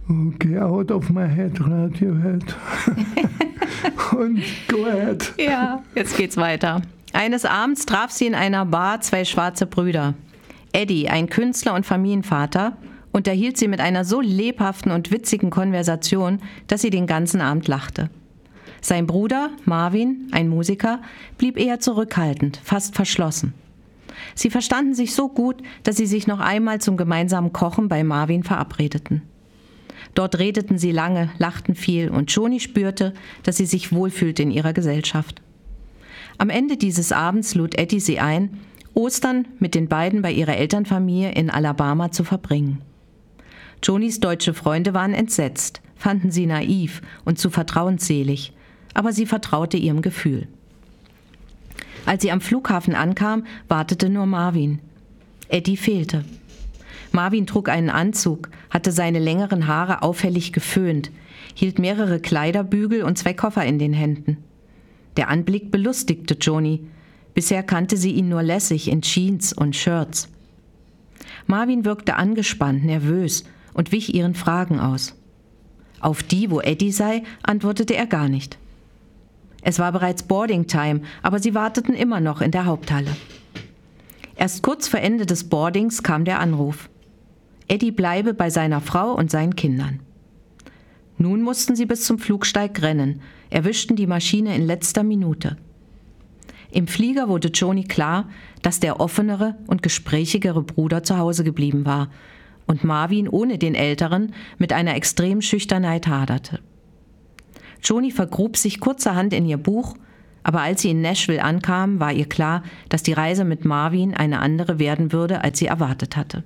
Okay, Out of My Head, Radiohead. Und go ahead. Ja, jetzt geht's weiter. Eines Abends traf sie in einer Bar zwei schwarze Brüder. Eddie, ein Künstler und Familienvater, unterhielt sie mit einer so lebhaften und witzigen Konversation, dass sie den ganzen Abend lachte. Sein Bruder, Marvin, ein Musiker, blieb eher zurückhaltend, fast verschlossen. Sie verstanden sich so gut, dass sie sich noch einmal zum gemeinsamen Kochen bei Marvin verabredeten. Dort redeten sie lange, lachten viel und Joni spürte, dass sie sich wohlfühlte in ihrer Gesellschaft. Am Ende dieses Abends lud Eddie sie ein, Ostern mit den beiden bei ihrer Elternfamilie in Alabama zu verbringen. Jonis deutsche Freunde waren entsetzt, fanden sie naiv und zu vertrauensselig, aber sie vertraute ihrem Gefühl. Als sie am Flughafen ankam, wartete nur Marvin. Eddie fehlte. Marvin trug einen Anzug, hatte seine längeren Haare auffällig geföhnt, hielt mehrere Kleiderbügel und zwei Koffer in den Händen. Der Anblick belustigte Joni. Bisher kannte sie ihn nur lässig in Jeans und Shirts. Marvin wirkte angespannt, nervös und wich ihren Fragen aus. Auf die, wo Eddie sei, antwortete er gar nicht. Es war bereits Boarding Time, aber sie warteten immer noch in der Haupthalle. Erst kurz vor Ende des Boardings kam der Anruf. Eddie bleibe bei seiner Frau und seinen Kindern. Nun mussten sie bis zum Flugsteig rennen, erwischten die Maschine in letzter Minute. Im Flieger wurde Joni klar, dass der offenere und gesprächigere Bruder zu Hause geblieben war und Marvin ohne den Älteren mit einer extremen Schüchternheit haderte. Joni vergrub sich kurzerhand in ihr Buch, aber als sie in Nashville ankam, war ihr klar, dass die Reise mit Marvin eine andere werden würde, als sie erwartet hatte.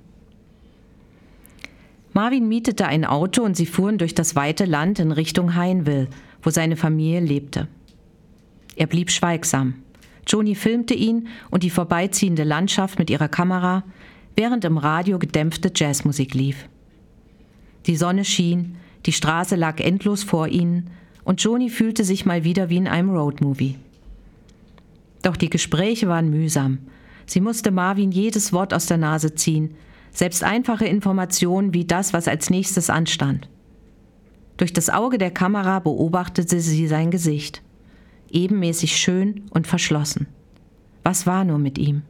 Marvin mietete ein Auto und sie fuhren durch das weite Land in Richtung Hineville, wo seine Familie lebte. Er blieb schweigsam. Joni filmte ihn und die vorbeiziehende Landschaft mit ihrer Kamera, während im Radio gedämpfte Jazzmusik lief. Die Sonne schien, die Straße lag endlos vor ihnen und Joni fühlte sich mal wieder wie in einem Roadmovie. Doch die Gespräche waren mühsam. Sie musste Marvin jedes Wort aus der Nase ziehen, selbst einfache Informationen wie das, was als nächstes anstand. Durch das Auge der Kamera beobachtete sie sein Gesicht. Ebenmäßig schön und verschlossen. Was war nur mit ihm?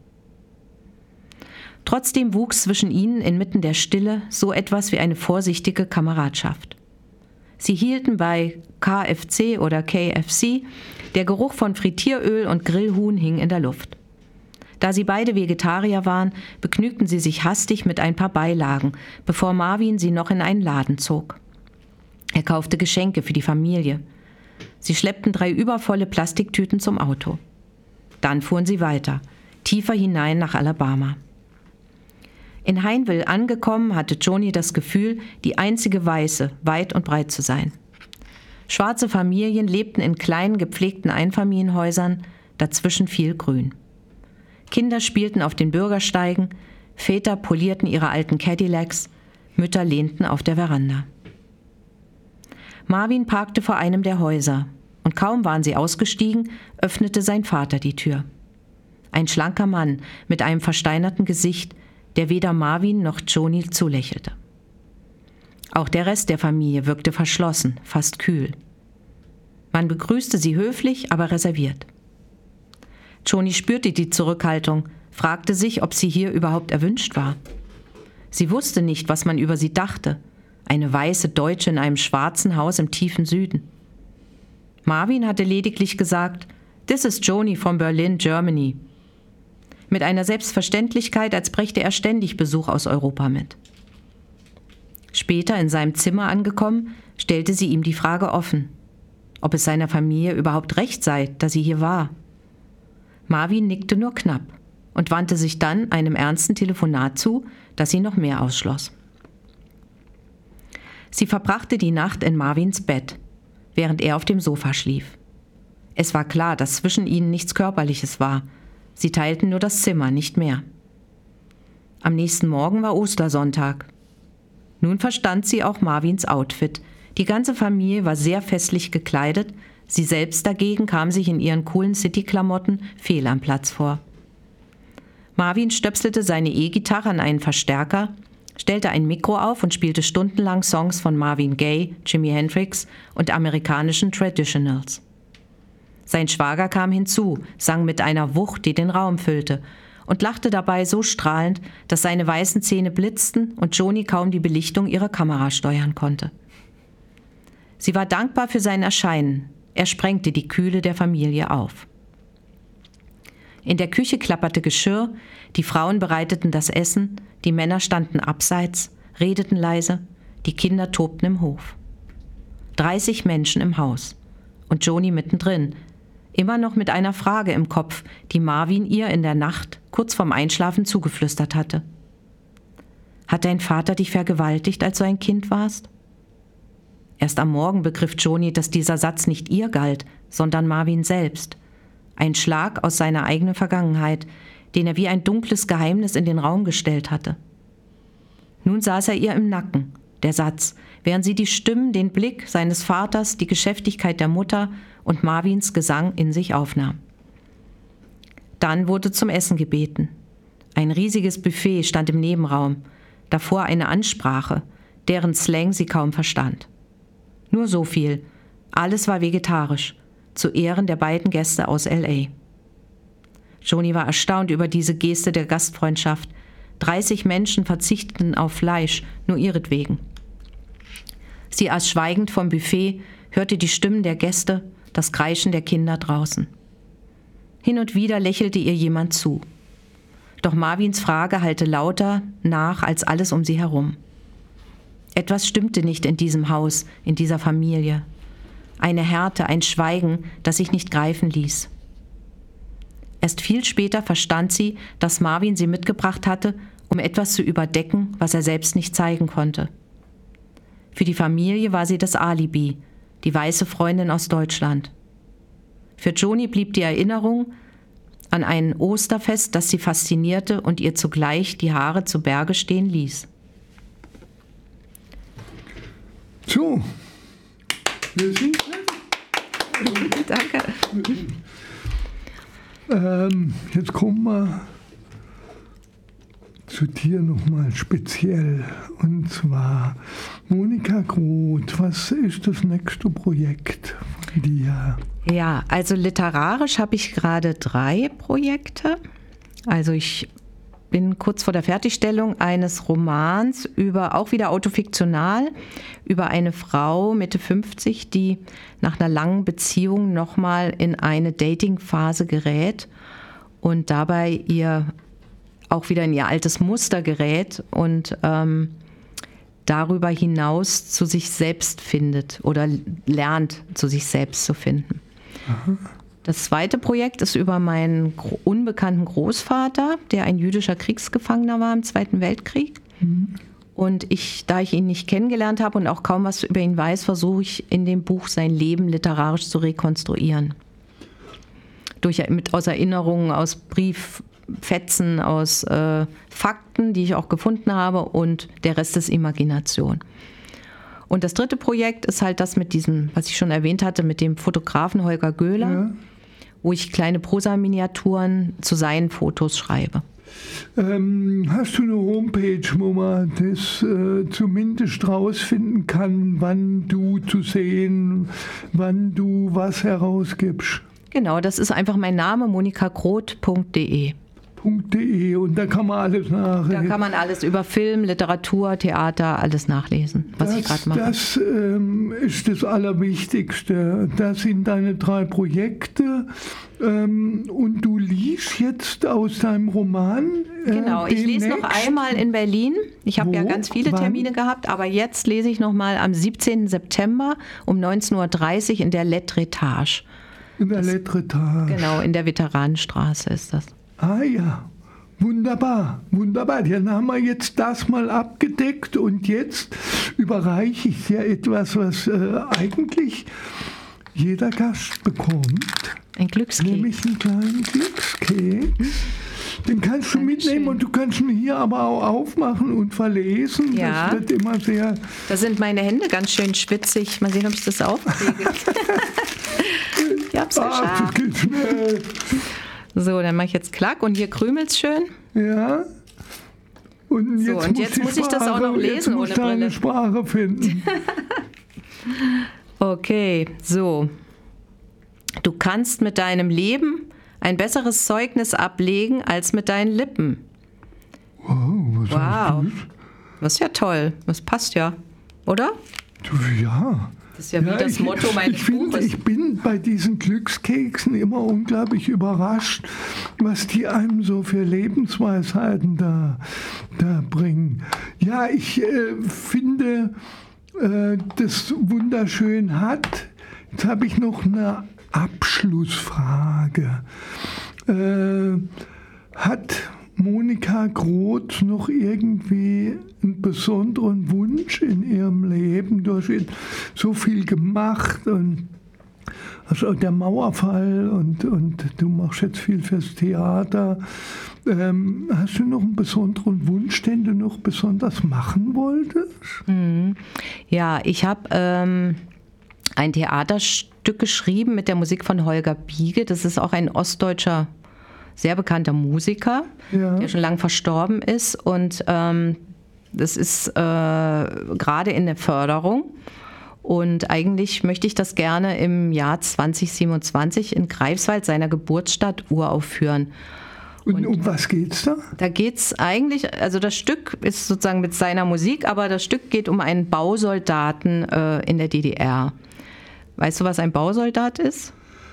Trotzdem wuchs zwischen ihnen inmitten der Stille so etwas wie eine vorsichtige Kameradschaft. Sie hielten bei KFC oder KFC, der Geruch von Frittieröl und Grillhuhn hing in der Luft. Da sie beide Vegetarier waren, begnügten sie sich hastig mit ein paar Beilagen, bevor Marvin sie noch in einen Laden zog. Er kaufte Geschenke für die Familie. Sie schleppten 3 übervolle Plastiktüten zum Auto. Dann fuhren sie weiter, tiefer hinein nach Alabama. In Hineville angekommen, hatte Joni das Gefühl, die einzige Weiße, weit und breit zu sein. Schwarze Familien lebten in kleinen, gepflegten Einfamilienhäusern, dazwischen viel Grün. Kinder spielten auf den Bürgersteigen, Väter polierten ihre alten Cadillacs, Mütter lehnten auf der Veranda. Marvin parkte vor einem der Häuser und kaum waren sie ausgestiegen, öffnete sein Vater die Tür. Ein schlanker Mann mit einem versteinerten Gesicht, der weder Marvin noch Joni zulächelte. Auch der Rest der Familie wirkte verschlossen, fast kühl. Man begrüßte sie höflich, aber reserviert. Joni spürte die Zurückhaltung, fragte sich, ob sie hier überhaupt erwünscht war. Sie wusste nicht, was man über sie dachte. Eine weiße Deutsche in einem schwarzen Haus im tiefen Süden. Marvin hatte lediglich gesagt, "This is Joni from Berlin, Germany." Mit einer Selbstverständlichkeit, als brächte er ständig Besuch aus Europa mit. Später in seinem Zimmer angekommen, stellte sie ihm die Frage offen, ob es seiner Familie überhaupt recht sei, dass sie hier war. Marvin nickte nur knapp und wandte sich dann einem ernsten Telefonat zu, das sie noch mehr ausschloss. Sie verbrachte die Nacht in Marvins Bett, während er auf dem Sofa schlief. Es war klar, dass zwischen ihnen nichts Körperliches war. Sie teilten nur das Zimmer, nicht mehr. Am nächsten Morgen war Ostersonntag. Nun verstand sie auch Marvins Outfit. Die ganze Familie war sehr festlich gekleidet, sie selbst dagegen kam sich in ihren coolen City-Klamotten fehl am Platz vor. Marvin stöpselte seine E-Gitarre an einen Verstärker, stellte ein Mikro auf und spielte stundenlang Songs von Marvin Gaye, Jimi Hendrix und amerikanischen Traditionals. Sein Schwager kam hinzu, sang mit einer Wucht, die den Raum füllte, und lachte dabei so strahlend, dass seine weißen Zähne blitzten und Joni kaum die Belichtung ihrer Kamera steuern konnte. Sie war dankbar für sein Erscheinen. Er sprengte die Kühle der Familie auf. In der Küche klapperte Geschirr, die Frauen bereiteten das Essen, die Männer standen abseits, redeten leise, die Kinder tobten im Hof. 30 Menschen im Haus und Joni mittendrin, immer noch mit einer Frage im Kopf, die Marvin ihr in der Nacht kurz vorm Einschlafen zugeflüstert hatte. Hat dein Vater dich vergewaltigt, als du ein Kind warst? Erst am Morgen begriff Joni, dass dieser Satz nicht ihr galt, sondern Marvin selbst. Ein Schlag aus seiner eigenen Vergangenheit, den er wie ein dunkles Geheimnis in den Raum gestellt hatte. Nun saß er ihr im Nacken, der Satz, während sie die Stimmen, den Blick seines Vaters, die Geschäftigkeit der Mutter und Marvins Gesang in sich aufnahm. Dann wurde zum Essen gebeten. Ein riesiges Buffet stand im Nebenraum, davor eine Ansprache, deren Slang sie kaum verstand. Nur so viel, alles war vegetarisch, zu Ehren der beiden Gäste aus L.A. Joni war erstaunt über diese Geste der Gastfreundschaft. 30 Menschen verzichteten auf Fleisch, nur ihretwegen. Sie aß schweigend vom Buffet, hörte die Stimmen der Gäste, das Kreischen der Kinder draußen. Hin und wieder lächelte ihr jemand zu. Doch Marvins Frage hallte lauter nach als alles um sie herum. Etwas stimmte nicht in diesem Haus, in dieser Familie. Eine Härte, ein Schweigen, das sich nicht greifen ließ. Erst viel später verstand sie, dass Marvin sie mitgebracht hatte, um etwas zu überdecken, was er selbst nicht zeigen konnte. Für die Familie war sie das Alibi, die weiße Freundin aus Deutschland. Für Joni blieb die Erinnerung an ein Osterfest, das sie faszinierte und ihr zugleich die Haare zu Berge stehen ließ. So, wir sind Danke. Jetzt kommen wir zu dir nochmal speziell. Und zwar, Monika Groth, was ist das nächste Projekt von dir? Ja, also literarisch habe ich gerade 3 Projekte. Also ich bin kurz vor der Fertigstellung eines Romans auch wieder autofiktional, über eine Frau Mitte 50, die nach einer langen Beziehung nochmal in eine Dating-Phase gerät und dabei ihr auch wieder in ihr altes Muster gerät und darüber hinaus zu sich selbst findet oder lernt, zu sich selbst zu finden. Aha. Das zweite Projekt ist über meinen unbekannten Großvater, der ein jüdischer Kriegsgefangener war im Zweiten Weltkrieg. Mhm. Und da ich ihn nicht kennengelernt habe und auch kaum was über ihn weiß, versuche ich in dem Buch sein Leben literarisch zu rekonstruieren. Aus Erinnerungen, aus Brieffetzen, aus Fakten, die ich auch gefunden habe, und der Rest ist Imagination. Und das dritte Projekt ist halt das mit diesem, was ich schon erwähnt hatte, mit dem Fotografen Holger Göhler, ja, wo ich kleine Prosa-Miniaturen zu seinen Fotos schreibe. Hast du eine Homepage, wo man das zumindest rausfinden kann, wann du zu sehen, wann du was herausgibst? Genau, das ist einfach mein Name, monikagroth.de. Und da kann man alles nachlesen. Da kann man alles über Film, Literatur, Theater, alles nachlesen, was ich gerade mache. Das ist das Allerwichtigste. Das sind deine 3 Projekte. Und du liest jetzt aus deinem Roman. Genau, ich lese noch einmal in Berlin. Ich habe ja ganz viele Termine gehabt, aber jetzt lese ich noch mal am 17. September um 19.30 Uhr in der Letretage. In der Letretage. Genau, in der Veteranenstraße ist das. Ah ja, wunderbar, wunderbar. Dann haben wir jetzt das mal abgedeckt und jetzt überreiche ich dir etwas, was eigentlich jeder Gast bekommt. Ein Glückskeks. Nämlich einen kleinen Glückskeks. Den kannst du mitnehmen und du kannst ihn hier aber auch aufmachen und verlesen. Ja. Das wird immer sehr... Da sind meine Hände ganz schön schwitzig. Mal sehen, ob ich das aufkriege. Ich hab's geschafft. Das geht schnell. So, dann mache ich jetzt Klack und hier krümelt's schön. Ja. Und So, und jetzt muss ich das auch noch lesen ohne Brille. Eine Sprache finden. Okay, so. Du kannst mit deinem Leben ein besseres Zeugnis ablegen als mit deinen Lippen. Was heißt Wow. Das ist ja toll. Das passt ja, oder? das? Ja. Das ist ja wie das Motto meines Buches. Ich bin bei diesen Glückskeksen immer unglaublich überrascht, was die einem so für Lebensweisheiten da bringen. Ja, ich finde das wunderschön hat. Jetzt habe ich noch eine Abschlussfrage. Hat Monika Groth noch irgendwie einen besonderen Wunsch in ihrem Leben? Du hast jetzt so viel gemacht und also der Mauerfall und du machst jetzt viel fürs Theater. Hast du noch einen besonderen Wunsch, den du noch besonders machen wolltest? Ja, ich habe ein Theaterstück geschrieben mit der Musik von Holger Biege. Das ist auch ein ostdeutscher, sehr bekannter Musiker, der schon lange verstorben ist. Und das ist gerade in der Förderung. Und eigentlich möchte ich das gerne im Jahr 2027 in Greifswald, seiner Geburtsstadt, uraufführen. Und um was geht's da? Da geht's eigentlich, also das Stück ist sozusagen mit seiner Musik, aber das Stück geht um einen Bausoldaten in der DDR. Weißt du, was ein Bausoldat ist?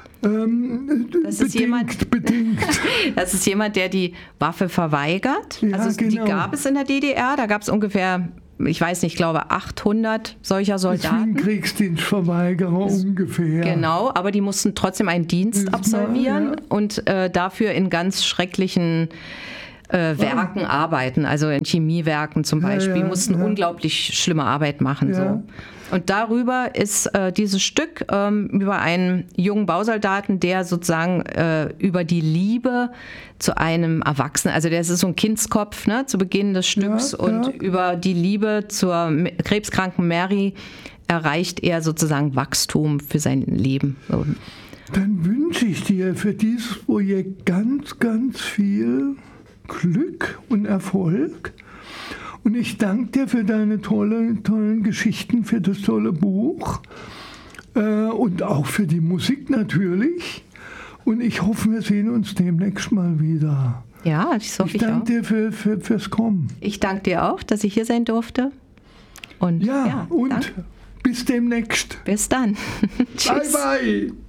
Das ist Bedingt. Das ist jemand, der die Waffe verweigert. Ja, also die gab es in der DDR, da gab es ungefähr, ich weiß nicht, ich glaube 800 solcher Soldaten. Kriegsdienstverweigerer ungefähr. Genau, aber die mussten trotzdem einen Dienst absolvieren und dafür in ganz schrecklichen Werken arbeiten, also in Chemiewerken zum Beispiel, mussten unglaublich schlimme Arbeit machen. So. Und darüber ist dieses Stück über einen jungen Bausoldaten, der sozusagen über die Liebe zu einem Erwachsenen, also das ist so ein Kindskopf, ne, zu Beginn des Stücks, und über die Liebe zur krebskranken Mary erreicht er sozusagen Wachstum für sein Leben. So. Dann wünsche ich dir für dieses Projekt ganz, ganz viel Glück und Erfolg. Und ich danke dir für deine tollen Geschichten, für das tolle Buch und auch für die Musik natürlich. Und ich hoffe, wir sehen uns demnächst mal wieder. Ja, das hoffe ich auch. Ich danke dir fürs Kommen. Ich danke dir auch, dass ich hier sein durfte. Und und danke. Bis demnächst. Bis dann. Tschüss. Bye, bye.